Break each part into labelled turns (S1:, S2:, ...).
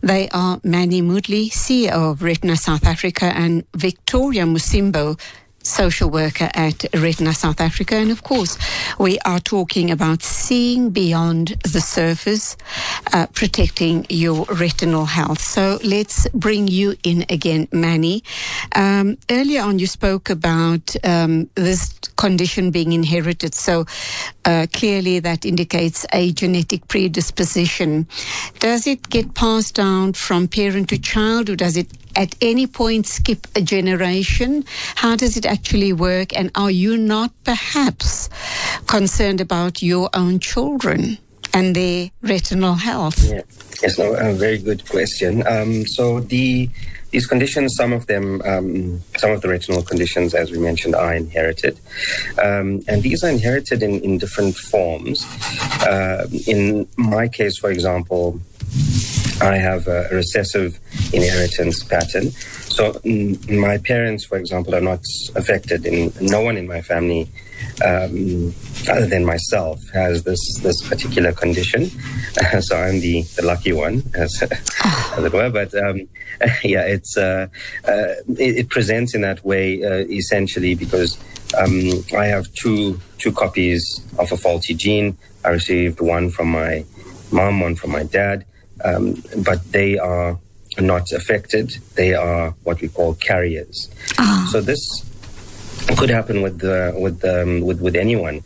S1: They are Manny Moodley, CEO of Retina South Africa, and Victoria Musimbo, social worker at Retina South Africa. And of course, we are talking about seeing beyond the surface, protecting your retinal health. So let's bring you in again, Manny. Earlier on, you spoke about this condition being inherited. So clearly that indicates a genetic predisposition. Does it get passed down from parent to child, or does it at any point skip a generation? How does it actually work? And are you not perhaps concerned about your own children and their retinal health?
S2: Yeah. Yes, no, a very good question. So these conditions, some of them, some of the retinal conditions, as we mentioned, are inherited. And these are inherited in different forms. In my case, for example, I have a recessive inheritance pattern. So my parents, for example, are not affected. No one in my family, other than myself, has this particular condition. So I'm the lucky one, as it were. But yeah, it presents in that way essentially because I have two copies of a faulty gene. I received one from my mom, one from my dad. But they are not affected. They are what we call carriers. So this could happen with anyone.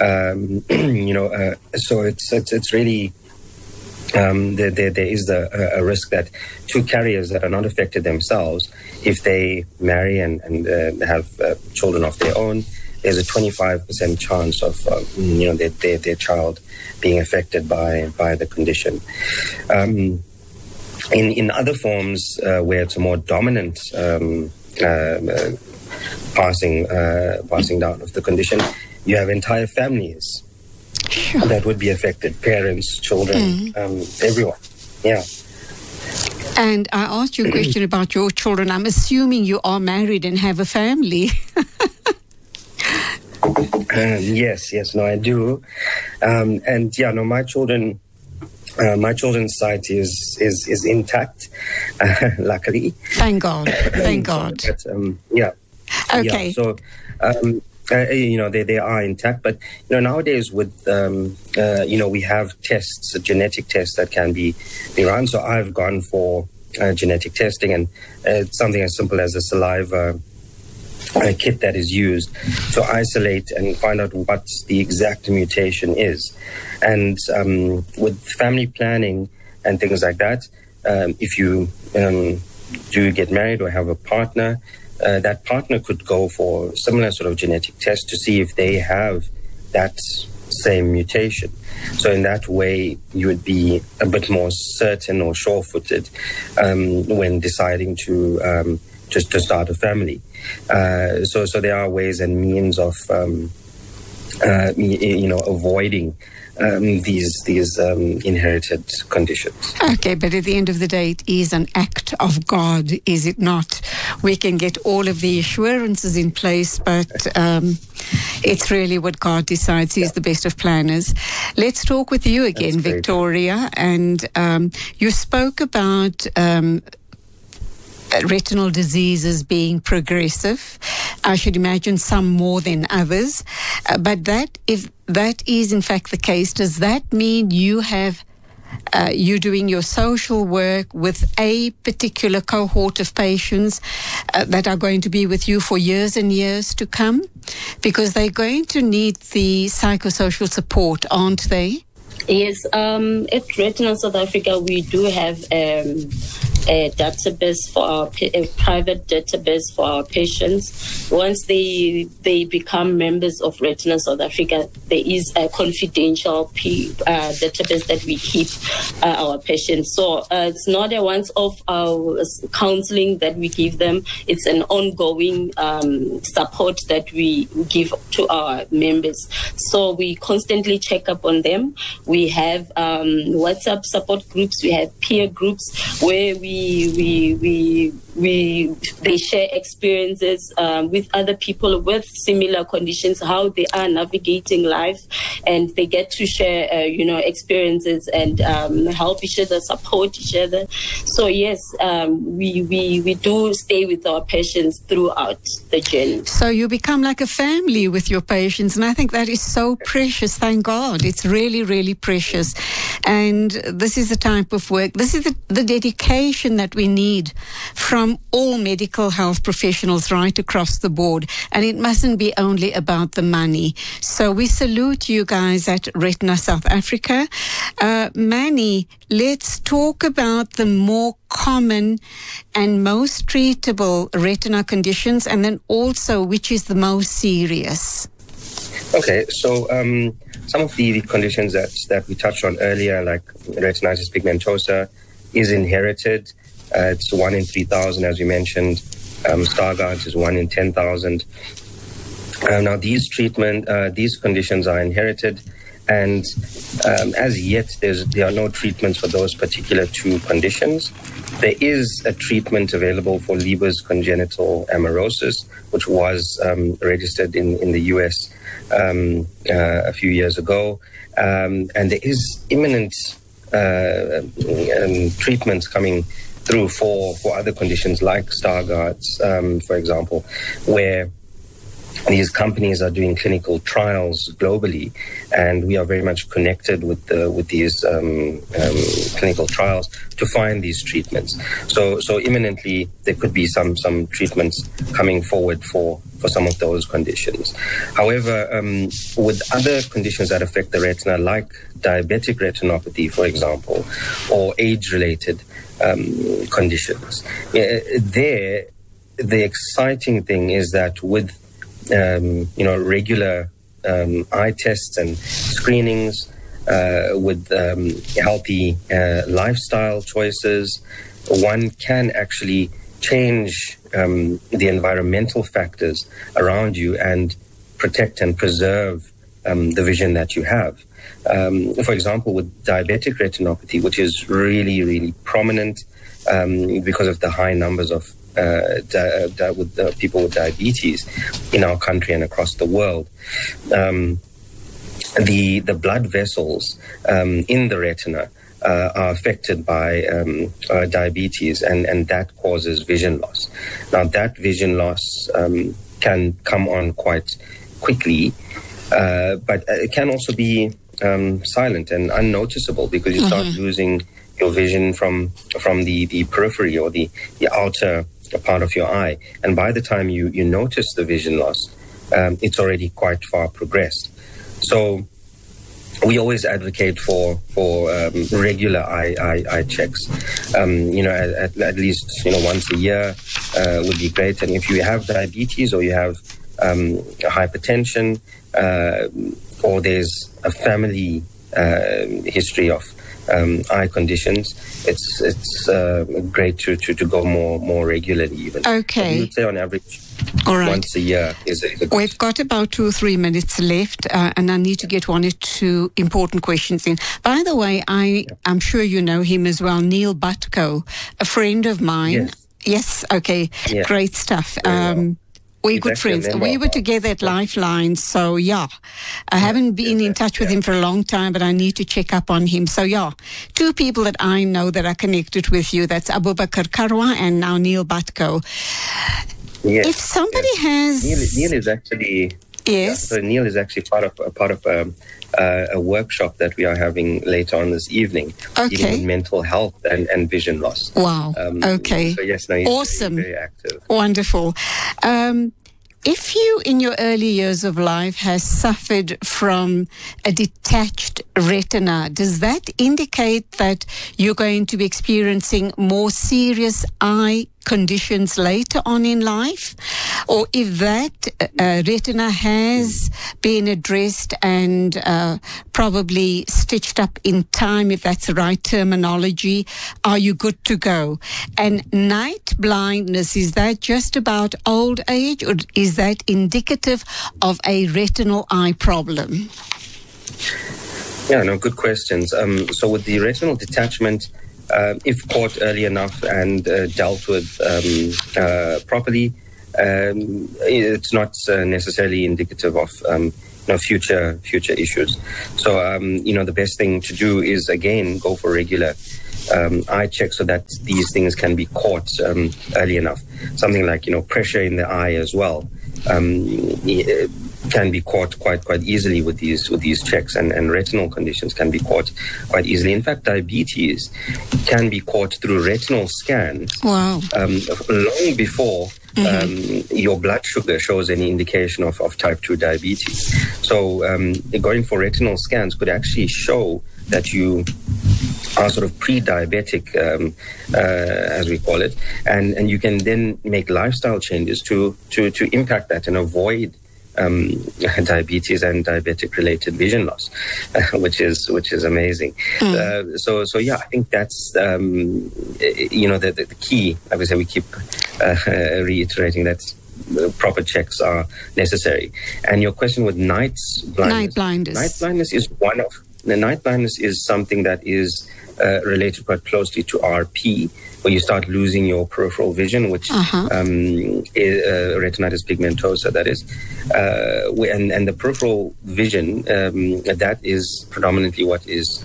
S2: So it's really there is a risk that two carriers that are not affected themselves, if they marry and have children of their own, there's a 25% chance of their child being affected by the condition. In other forms where it's a more dominant passing down of the condition, you have entire families that would be affected: parents, children, everyone. Yeah.
S1: And I asked you a question about your children. I'm assuming you are married and have a family.
S2: Yes, no, I do, and yeah, no, my children's sight is intact, luckily.
S1: Thank God, thank God.
S2: But, yeah.
S1: Okay.
S2: Yeah, so, they are intact, but nowadays with we have tests, genetic tests that can be run. So I've gone for genetic testing, and it's something as simple as a saliva kit that is used to isolate and find out what the exact mutation is. And with family planning and things like that, if you do get married or have a partner, that partner could go for similar sort of genetic test to see if they have that same mutation. So in that way, you would be a bit more certain or sure-footed when deciding to just to start a family. So there are ways and means of avoiding these inherited conditions.
S1: Okay, but at the end of the day, it is an act of God, is it not? We can get all of the assurances in place, but it's really what God decides. He's the best of planners. Let's talk with you again, Victoria. And you spoke about retinal diseases being progressive. I should imagine some more than others. But if that is in fact the case, does that mean you have you're doing your social work with a particular cohort of patients that are going to be with you for years and years to come? Because they're going to need the psychosocial support, aren't they?
S3: Yes, at Retina South Africa, we do have a database for a private database for our patients. Once they become members of Retina South Africa, there is a confidential database that we keep our patients. So it's not a once-off counseling that we give them. It's an ongoing support that we give to our members. So we constantly check up on them. We have WhatsApp support groups. We have peer groups where we they share experiences with other people with similar conditions, how they are navigating life, and they get to share, experiences and help each other, support each other. So yes, we do stay with our patients throughout the journey.
S1: So you become like a family with your patients, and I think that is so precious. Thank God, it's really, really precious. And this is the type of work, this is the dedication that we need from all medical health professionals right across the board. And it mustn't be only about the money. So we salute you guys at Retina South Africa. Manny, let's talk about the more common and most treatable retina conditions, and then also which is the most serious.
S2: Okay, so some of the conditions that we touched on earlier, like retinitis pigmentosa, is inherited. It's 1 in 3,000, as we mentioned. Stargardt is 1 in 10,000. Now, these conditions are inherited, and as yet, there are no treatments for those particular two conditions. There is a treatment available for Leber's congenital amaurosis, which was registered in the US a few years ago, and there is imminent treatments coming through for other conditions like Stargardt's, for example, where these companies are doing clinical trials globally, and we are very much connected with these clinical trials to find these treatments. So imminently there could be some treatments coming forward for some of those conditions. However, with other conditions that affect the retina, like diabetic retinopathy, for example, or age-related conditions, the exciting thing is that with regular eye tests and screenings, with healthy lifestyle choices, one can actually change the environmental factors around you and protect and preserve the vision that you have. For example, with diabetic retinopathy, which is really, really prominent because of the high numbers of people with diabetes in our country and across the world. The blood vessels in the retina are affected by diabetes, and that causes vision loss. Now, that vision loss can come on quite quickly, but it can also be silent and unnoticeable, because you start losing your vision from the periphery or the outer part of your eye, and by the time you notice the vision loss, it's already quite far progressed. So we always advocate for regular eye checks. At least once a year would be great. And if you have diabetes or you have hypertension, or there's a family history of eye conditions, it's great to go more regularly even.
S1: Okay.
S2: I would say on average,
S1: all right,
S2: once a year is a good.
S1: We've got about 2 or 3 minutes left, and I need to get 1 or 2 important questions in. By the way, I'm sure you know him as well, Neil Butko, a friend of mine. Yes. Okay. Yeah. Great stuff. We're good friends. We were together at Lifeline, so I haven't been in touch with him for a long time, but I need to check up on him. So 2 people that I know that are connected with you, that's Abubakar Karwa and now Neil Butko.
S2: Yes.
S1: If somebody has...
S2: Neil is actually...
S1: Yes.
S2: So Neil is actually part of a workshop that we are having later on this evening, dealing with mental health and vision loss.
S1: Wow. Okay.
S2: So yes, he's
S1: awesome.
S2: Very active.
S1: Wonderful. If you, in your early years of life, has suffered from a detached retina, does that indicate that you're going to be experiencing more serious eye conditions later on in life? Or if that retina has been addressed and probably stitched up in time, if that's the right terminology, are you good to go? And night blindness, is that just about old age, or is that indicative of a retinal eye problem?
S2: Yeah, no, good questions. So with the retinal detachment, if caught early enough and dealt with properly, it's not necessarily indicative of future issues. So the best thing to do is, again, go for regular eye checks so that these things can be caught early enough. Something like pressure in the eye as well can be caught quite easily with these checks, and retinal conditions can be caught quite easily. In fact, diabetes can be caught through retinal scans.
S1: Wow.
S2: Long before your blood sugar shows any indication of type 2 diabetes. So going for retinal scans could actually show that you are sort of pre-diabetic, as we call it, and you can then make lifestyle changes to impact that and avoid diabetes and diabetic-related vision loss, which is amazing. So yeah, I think that's the key. Like I say, we keep reiterating that proper checks are necessary. And your question with night blindness. Night blindness is night blindness is something that is related quite closely to RP, where you start losing your peripheral vision, which is retinitis pigmentosa, that is. And the peripheral vision, that is predominantly what is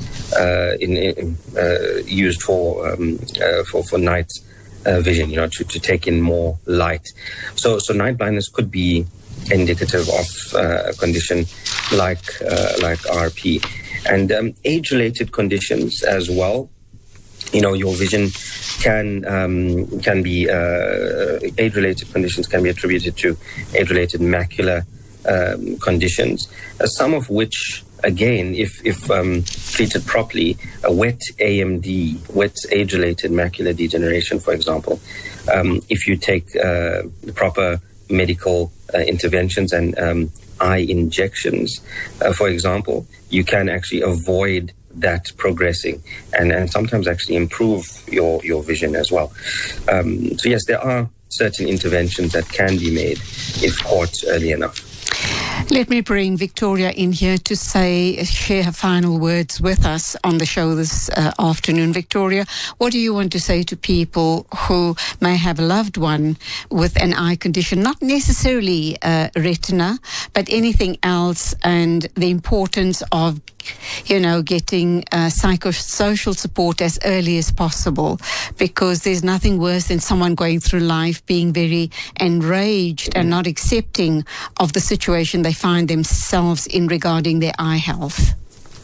S2: used for night vision, to take in more light. So night blindness could be indicative of a condition like RP. And age-related conditions as well. Your vision can be age-related conditions can be attributed to age-related macular conditions. Some of which, again, if treated properly, a wet AMD, wet age-related macular degeneration, for example, if you take the proper medical interventions and eye injections, for example, you can actually avoid that progressing and sometimes actually improve your vision as well. So yes, there are certain interventions that can be made if caught early enough.
S1: Let me bring Victoria in here to share her final words with us on the show this afternoon. Victoria, what do you want to say to people who may have a loved one with an eye condition, not necessarily retina, but anything else, and the importance of getting psychosocial support as early as possible, because there's nothing worse than someone going through life being very enraged and not accepting of the situation they find themselves in regarding their eye health.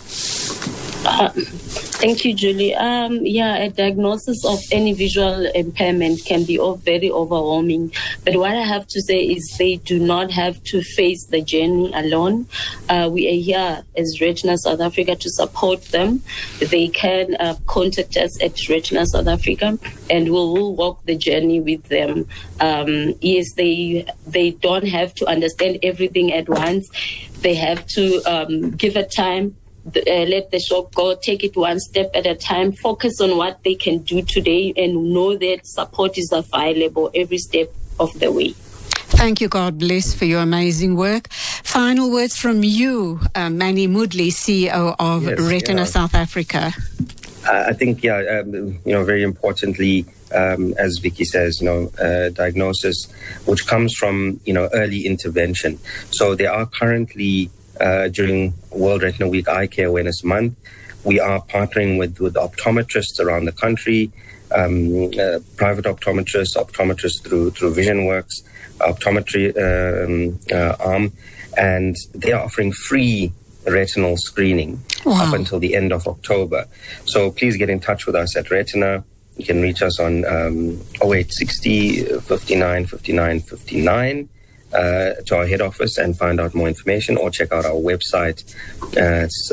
S3: Thank you, Julie. A diagnosis of any visual impairment can be very overwhelming. But what I have to say is they do not have to face the journey alone. We are here as Retina South Africa to support them. They can contact us at Retina South Africa, and we will walk the journey with them. Yes, they don't have to understand everything at once. They have to give it time. Let the shock go, take it one step at a time, focus on what they can do today, and know that support is available every step of the way.
S1: Thank you. God bless for your amazing work. Final words from you, Manny Moodley, CEO of Retina South Africa.
S2: I think, very importantly, as Vicky says, diagnosis, which comes from, early intervention. So there are currently during World Retina Week Eye Care Awareness Month, we are partnering with optometrists around the country, private optometrists through VisionWorks, optometry arm, and they are offering free retinal screening up until the end of October. So please get in touch with us at Retina. You can reach us on 0860 59 59 59. To our head office and find out more information, or check out our website. It's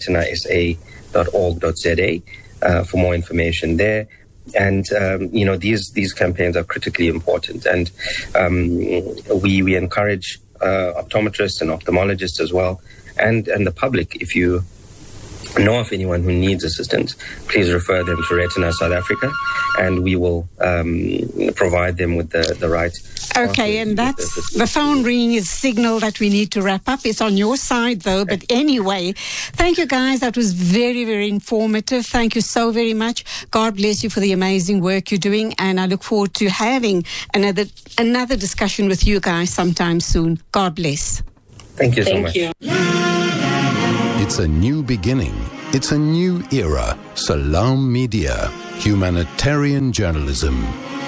S2: retinasa.org.za for more information there. And these campaigns are critically important, and we encourage optometrists and ophthalmologists as well, and the public, if you know of anyone who needs assistance, please refer them to Retina South Africa, and we will provide them with the right.
S1: Okay, and that's the phone ringing is signal that we need to wrap up. It's on your side, though. But anyway, thank you, guys. That was very, very informative. Thank you so very much. God bless you for the amazing work you're doing, and I look forward to having another discussion with you guys sometime soon. God bless.
S2: Thank you so much.
S3: Thank you.
S4: It's a new beginning. It's a new era. Salam Media. Humanitarian journalism.